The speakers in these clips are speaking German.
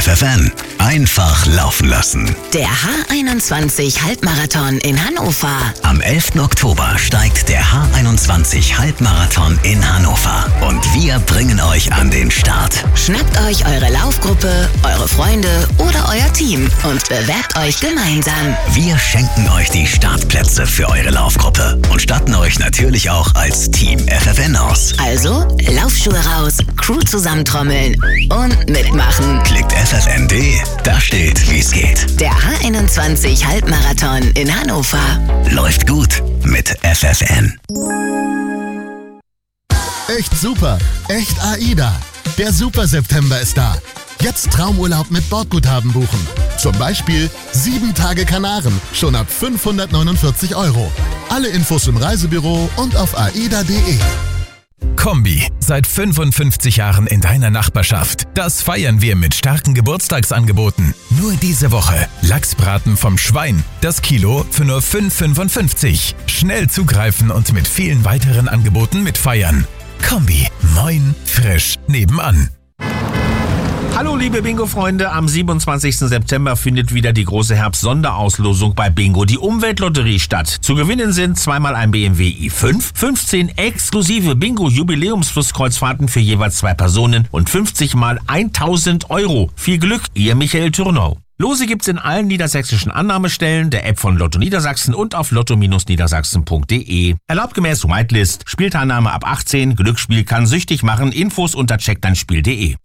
FFN, einfach laufen lassen. Der H21 Halbmarathon in Hannover. Am 11. Oktober steigt der H21 Halbmarathon in Hannover. Und wir bringen euch an den Start. Schnappt euch eure Laufgruppe, eure Freunde oder euer Team und bewerbt euch gemeinsam. Wir schenken euch die Startplätze für eure Laufgruppe und statten euch natürlich auch als Team FFN aus. Also, Laufschuhe raus, Crew zusammentrommeln und mitmachen. Klickt ffn.de, da steht, wie es geht. Der H21 Halbmarathon in Hannover. Läuft gut mit FFN. Echt super, echt AIDA. Der Super September ist da. Jetzt Traumurlaub mit Bordguthaben buchen. Zum Beispiel 7 Tage Kanaren, schon ab 549 €. Alle Infos im Reisebüro und auf aida.de. Kombi, seit 55 Jahren in deiner Nachbarschaft. Das feiern wir mit starken Geburtstagsangeboten. Nur diese Woche Lachsbraten vom Schwein, das Kilo für nur 5,55. Schnell zugreifen und mit vielen weiteren Angeboten mitfeiern. Kombi, moin, frisch, nebenan. Hallo liebe Bingo-Freunde, am 27. September findet wieder die große Herbst-Sonderauslosung bei Bingo, die Umweltlotterie, statt. Zu gewinnen sind zweimal ein BMW i5, 15 exklusive Bingo-Jubiläumsflusskreuzfahrten für jeweils 2 Personen und 50 mal 1.000 €. Viel Glück, ihr Michael Thürnau. Lose gibt's in allen niedersächsischen Annahmestellen, der App von Lotto Niedersachsen und auf lotto-niedersachsen.de. Erlaubt gemäß Whitelist, Spielteilnahme ab 18, Glücksspiel kann süchtig machen, Infos unter checkdeinspiel.de.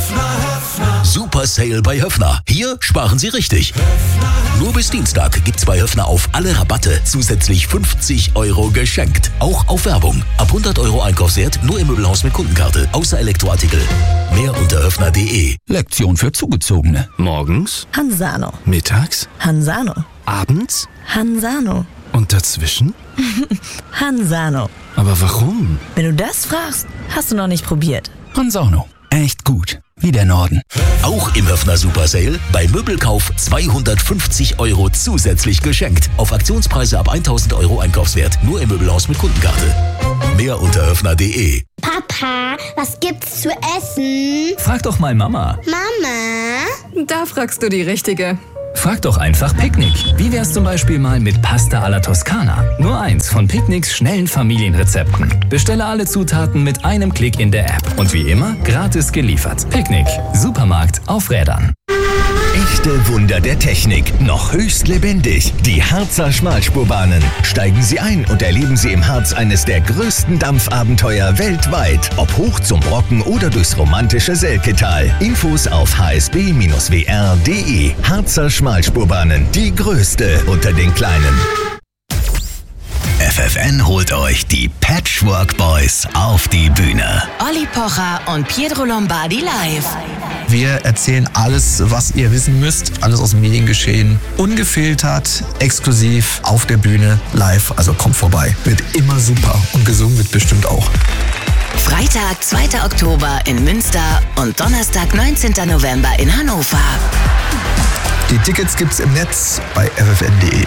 Super Sale bei Höffner. Hier sparen Sie richtig. Nur bis Dienstag gibt's bei Höffner auf alle Rabatte zusätzlich 50 € geschenkt. Auch auf Werbung. Ab 100 € Einkaufswert nur im Möbelhaus mit Kundenkarte. Außer Elektroartikel. Mehr unter höffner.de. Lektion für Zugezogene. Morgens? Hansano. Mittags? Hansano. Abends? Hansano. Und dazwischen? Hansano. Aber warum? Wenn du das fragst, hast du noch nicht probiert. Hansano. Echt gut. Wie der Norden. Auch im Höffner Super Sale bei Möbelkauf 250 € zusätzlich geschenkt. Auf Aktionspreise ab 1.000 € Einkaufswert. Nur im Möbelhaus mit Kundenkarte. Mehr unter höffner.de. Papa, was gibt's zu essen? Frag doch mal Mama. Mama? Da fragst du die Richtige. Frag doch einfach Picknick. Wie wär's zum Beispiel mal mit Pasta alla Toskana? Nur eins von Picknicks schnellen Familienrezepten. Bestelle alle Zutaten mit einem Klick in der App. Und wie immer, gratis geliefert. Picknick. Supermarkt auf Rädern. Echte Wunder der Technik, noch höchst lebendig. Die Harzer Schmalspurbahnen. Steigen Sie ein und erleben Sie im Harz eines der größten Dampfabenteuer weltweit. Ob hoch zum Brocken oder durchs romantische Selketal. Infos auf hsb-wr.de. Harzer Schmalspurbahnen, die größte unter den kleinen. FFN holt euch die Patchwork Boys auf die Bühne. Olli Pocher und Pietro Lombardi live. Wir erzählen alles, was ihr wissen müsst. Alles aus dem Mediengeschehen. Ungefiltert, exklusiv, auf der Bühne, live. Also kommt vorbei. Wird immer super. Und gesungen wird bestimmt auch. Freitag, 2. Oktober in Münster und Donnerstag, 19. November in Hannover. Die Tickets gibt's im Netz bei ffn.de.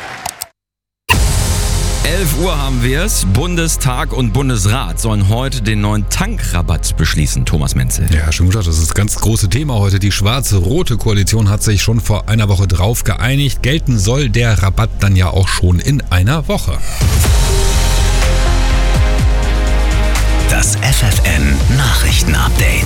11 Uhr haben wir es. Bundestag und Bundesrat sollen heute den neuen Tankrabatt beschließen. Thomas Menzel. Ja, schon gesagt, das ist das ganz große Thema heute. Die schwarz-rote Koalition hat sich schon vor einer Woche drauf geeinigt. Gelten soll der Rabatt dann ja auch schon in einer Woche. Das FFN Nachrichtenupdate.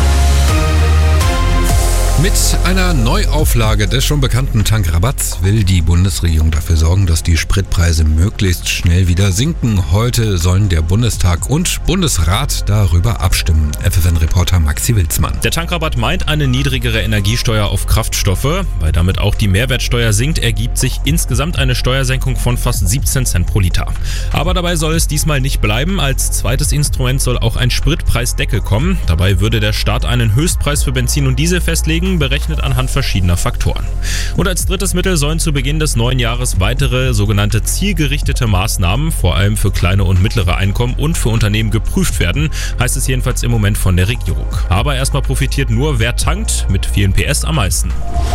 Mit einer Neuauflage des schon bekannten Tankrabatts will die Bundesregierung dafür sorgen, dass die Spritpreise möglichst schnell wieder sinken. Heute sollen der Bundestag und Bundesrat darüber abstimmen. FFN-Reporter Maxi Wilsmann. Der Tankrabatt meint eine niedrigere Energiesteuer auf Kraftstoffe. Weil damit auch die Mehrwertsteuer sinkt, ergibt sich insgesamt eine Steuersenkung von fast 17 Cent pro Liter. Aber dabei soll es diesmal nicht bleiben. Als zweites Instrument soll auch ein Spritpreisdeckel kommen. Dabei würde der Staat einen Höchstpreis für Benzin und Diesel festlegen, berechnet anhand verschiedener Faktoren. Und als drittes Mittel sollen zu Beginn des neuen Jahres weitere sogenannte zielgerichtete Maßnahmen, vor allem für kleine und mittlere Einkommen und für Unternehmen geprüft werden, heißt es jedenfalls im Moment von der Regierung. Aber erstmal profitiert nur wer tankt, mit vielen PS am meisten.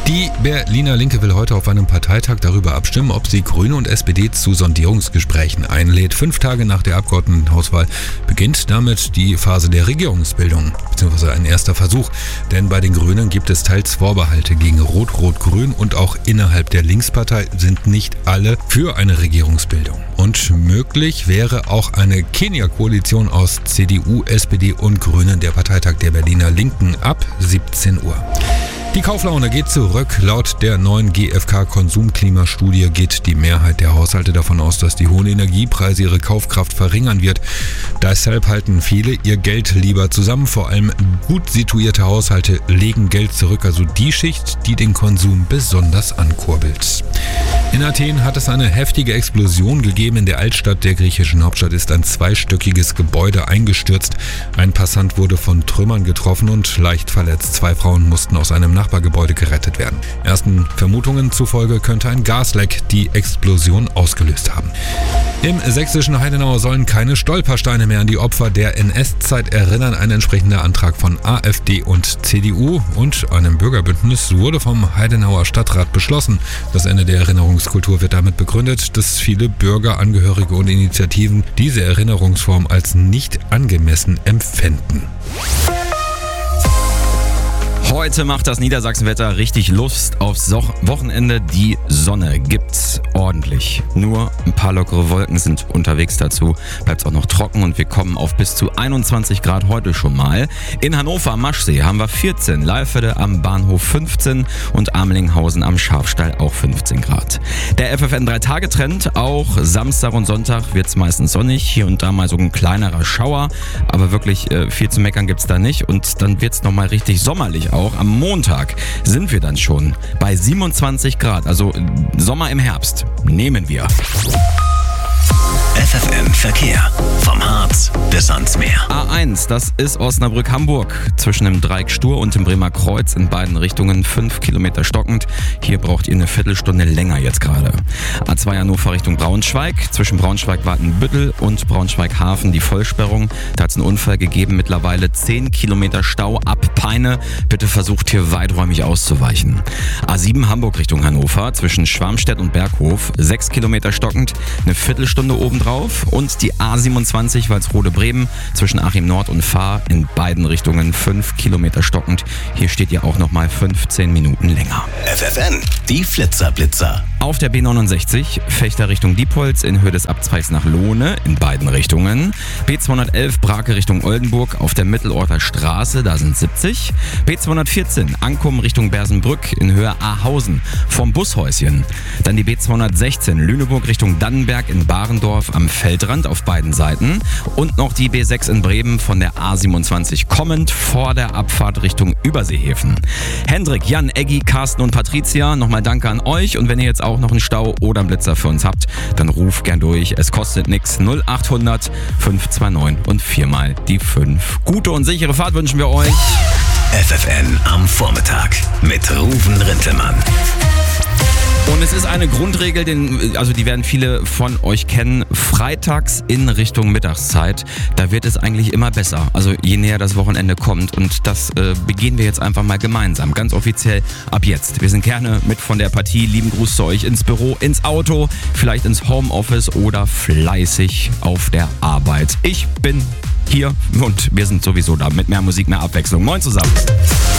Die Berliner Linke will heute auf einem Parteitag darüber abstimmen, ob sie Grüne und SPD zu Sondierungsgesprächen einlädt. 5 Tage nach der Abgeordnetenhauswahl beginnt damit die Phase der Regierungsbildung, beziehungsweise ein erster Versuch. Denn bei den Grünen gibt es teils Vorbehalte gegen Rot-Rot-Grün und auch innerhalb der Linkspartei sind nicht alle für eine Regierungsbildung. Und möglich wäre auch eine Kenia-Koalition aus CDU, SPD und Grünen, der Parteitag der Berliner Linken ab 17 Uhr. Die Kauflaune geht zurück. Laut der neuen GfK-Konsumklimastudie geht die Mehrheit der Haushalte davon aus, dass die hohen Energiepreise ihre Kaufkraft verringern wird. Deshalb halten viele ihr Geld lieber zusammen. Vor allem gut situierte Haushalte legen Geld zurück, also die Schicht, die den Konsum besonders ankurbelt. In Athen hat es eine heftige Explosion gegeben. In der Altstadt der griechischen Hauptstadt ist ein zweistöckiges Gebäude eingestürzt. Ein Passant wurde von Trümmern getroffen und leicht verletzt. 2 Frauen mussten aus einem Nachbargebäude gerettet werden. Ersten Vermutungen zufolge könnte ein Gasleck die Explosion ausgelöst haben. Im sächsischen Heidenau sollen keine Stolpersteine mehr an die Opfer der NS-Zeit erinnern. Ein entsprechender Antrag von AfD und CDU und einem Bürgerbündnis wurde vom Heidenauer Stadtrat beschlossen. Das Ende der Erinnerungskultur wird damit begründet, dass viele Bürger, Angehörige und Initiativen diese Erinnerungsform als nicht angemessen empfinden. Heute macht das Niedersachsenwetter richtig Lust aufs Wochenende. Die Sonne gibt's ordentlich. Nur ein paar lockere Wolken sind unterwegs dazu. Bleibt's auch noch trocken und wir kommen auf bis zu 21 Grad heute schon mal. In Hannover am Maschsee haben wir 14, Leiferde am Bahnhof 15 und Amelinghausen am Schafstall auch 15 Grad. Der FFN 3-Tage-Trend, auch Samstag und Sonntag wird's meistens sonnig. Hier und da mal so ein kleinerer Schauer, aber wirklich viel zu meckern gibt's da nicht. Und dann wird's nochmal richtig sommerlich auch. Am Montag sind wir dann schon bei 27 Grad, also Sommer im Herbst. Nehmen wir. FFN Verkehr. Vom Harz bis ans Meer. A1, das ist Osnabrück-Hamburg. Zwischen dem Dreieck Stur und dem Bremer Kreuz in beiden Richtungen 5 Kilometer stockend. Hier braucht ihr eine Viertelstunde länger jetzt gerade. A2 Hannover Richtung Braunschweig. Zwischen Braunschweig-Wartenbüttel und Braunschweig-Hafen die Vollsperrung. Da hat es einen Unfall gegeben. Mittlerweile 10 Kilometer Stau ab Peine. Bitte versucht hier weiträumig auszuweichen. A7 Hamburg Richtung Hannover. Zwischen Schwarmstedt und Berghof 6 Kilometer stockend. Eine Viertelstunde obendrauf. Und die A27 Walsrode-Bremen zwischen Achim Nord und Fahr in beiden Richtungen 5 Kilometer stockend. Hier steht ihr auch nochmal 15 Minuten länger. FFN, die Flitzer-Blitzer. Auf der B69 Fechter Richtung Diepholz in Höhe des Abzweigs nach Lohne in beiden Richtungen. B211 Brake Richtung Oldenburg auf der Mittelorter Straße, da sind 70. B214 Ankum Richtung Bersenbrück in Höhe Ahausen vom Bushäuschen. Dann die B216 Lüneburg Richtung Dannenberg in Barendorf am Feldrand auf beiden Seiten. Und noch die B6 in Bremen von der A27 kommend vor der Abfahrt Richtung Überseehäfen. Hendrik, Jan, Eggi, Carsten und Patricia, nochmal danke an euch. Und wenn ihr jetzt auch noch einen Stau oder einen Blitzer für uns habt, dann ruft gern durch. Es kostet nichts. 0800 529 und 4 mal die 5. Gute und sichere Fahrt wünschen wir euch. FFN am Vormittag mit Ruven Rintelmann. Und es ist eine Grundregel, die werden viele von euch kennen, freitags in Richtung Mittagszeit, da wird es eigentlich immer besser, also je näher das Wochenende kommt und das begehen wir jetzt einfach mal gemeinsam, ganz offiziell ab jetzt. Wir sind gerne mit von der Partie, lieben Gruß zu euch ins Büro, ins Auto, vielleicht ins Homeoffice oder fleißig auf der Arbeit. Ich bin hier und wir sind sowieso da mit mehr Musik, mehr Abwechslung. Moin zusammen.